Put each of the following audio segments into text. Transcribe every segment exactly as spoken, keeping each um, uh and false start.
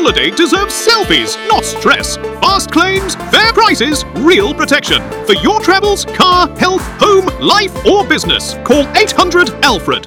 holiday deserves selfies, not stress. Fast claims, fair prices, real protection. For your travels, car, health, home, life or business, call eight hundred Alfred.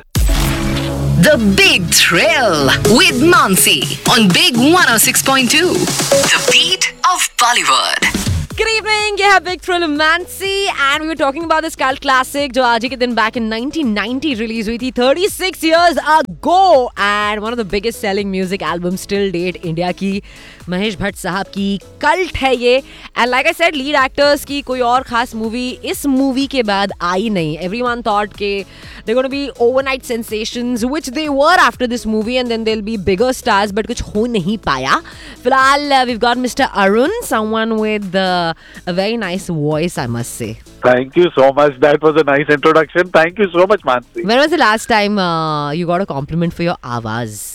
The Big Thrill with Mansi on Big one oh six point two. The beat of Bollywood. Good evening, ये है Big Thrill Mansi and we were talking about this cult classic जो आज ही के दिन back in nineteen ninety release हुई थी thirty-six years ago and one of the biggest selling music albums till date India की महेश भट्ट साहब की cult है ये and like I said lead actors की कोई और खास movie इस movie के बाद आई नहीं. Everyone thought के they're going to be overnight sensations which they were after this movie and then they'll be bigger stars but कुछ हो नहीं पाया. फिलहाल uh, we've got Mister Arun, someone with uh, a very nice voice, I must say. Thank you so much. That was a nice introduction. Thank you so much, Mansi. When was the last time uh, you got a compliment for your awaaz?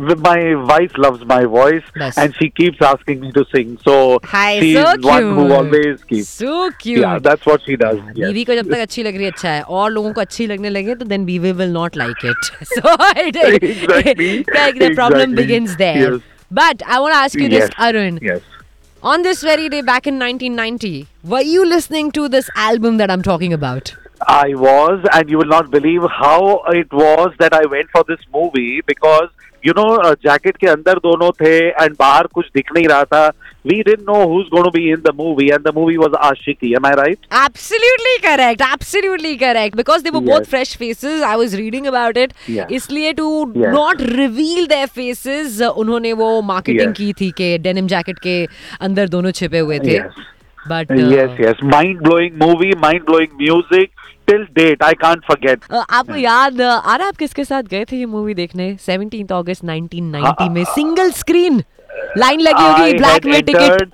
My wife loves my voice Best. and she keeps asking me to sing. So Hi, she's so cute. one who always keeps. So cute. Yeah, that's what she does. Yes. बीवी को जब तक अच्छी लग रही है अच्छा है और लोगों को अच्छी लगने लगे तो then बीवी will not like it. So it, Exactly. the problem Exactly. begins there. Yes. But I want to ask you Yes. this, Arun. Yes. On this very day back in nineteen ninety, were you listening to this album that I'm talking about? I was, and you will not believe how it was that I went for this movie because, you know, uh, jacket के अंदर दोनों थे and बाहर कुछ दिख नहीं रहा था. We didn't know who's going to be in the movie and the movie was Ashiki. Am I right? Absolutely correct. Absolutely correct. Because they were Yes. both fresh faces. I was reading about it. Yes. इसलिए to Yes. not reveal their faces, uh, उन्होंने वो marketing Yes. की थी कि denim jacket के अंदर दोनों छिपे हुए थे. Yes. But uh, Yes, yes. Mind-blowing movie, mind-blowing music. Till date, I can't forget. uh, आपको याद uh, आ रहा है आप किसके साथ गए थे ये मूवी देखने? seventeenth August nineteen ninety में सिंगल स्क्रीन लाइन लगी होगी I ब्लैक had में ticket. entered-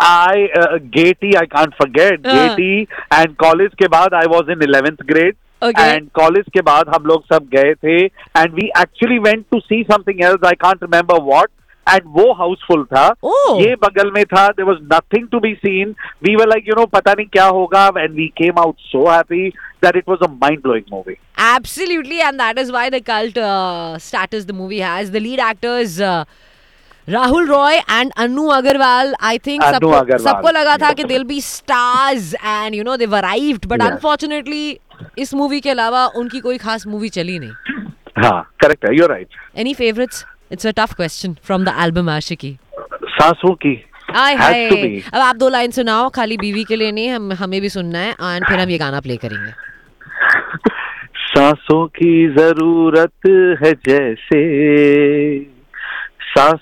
I uh, Gaiety, I can't forget Uh. Gaiety, and college के बाद I was in eleventh grade. Okay. And college के बाद हम लोग सब गए थे and we actually went to see something else. I can't remember what. And वो हाउसफुल था. Oh. ये बगल में था. There was nothing to be seen. We were like, you know, पता नहीं क्या होगा. And we came out so happy that it was a mind-blowing movie. Absolutely, and that is why the cult uh, status the movie has. The lead actors uh, Rahul Roy and Anu Agarwal. I think Anu सबको Agarwal. सबको लगा था Yes. कि they'll be stars and you know they've arrived. But Yes. unfortunately, इस movie के अलावा उनकी कोई खास मूवी चली नहीं. हाँ, correct है. You're right. Any favorites? It's a tough question from the album Ashiki. सासू की. आय Has हाय. to be. अब आप दो लाइन सुनाओ खाली बीवी के लिए नहीं हम हमें भी सुनना है और फिर हम ये गाना प्ले करेंगे. सांसों की जरूरत है जैसे